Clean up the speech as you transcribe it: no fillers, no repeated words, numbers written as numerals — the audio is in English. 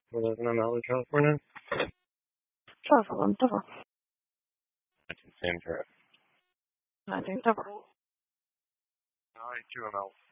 We live in Malibu, California. Добро. Same drive. Добро. Hi, 2ML.